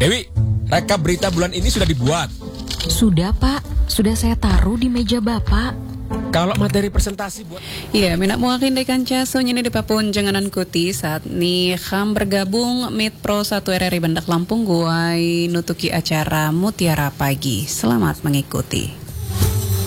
Dewi, rekap berita bulan ini sudah dibuat. Sudah, Pak. Sudah saya taruh di meja Bapak. Kalau materi presentasi buat... Iya, minak muakin dekan caso nyini di papun janganan kuti saat ni kham bergabung mit pro 1 RRI Bandak Lampung guai nutuki acara Mutiara Pagi. Selamat mengikuti.